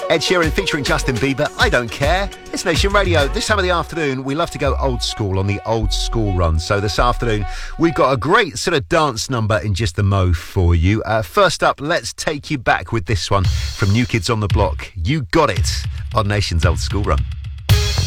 Ed Sheeran featuring Justin Bieber, I Don't Care. It's Nation Radio. This time of the afternoon, we love to go old school on the old school run. So this afternoon, we've got a great sort of dance number in just the mo for you. First up, let's take you back with this one from New Kids on the Block. You Got It on Nation's Old School Run.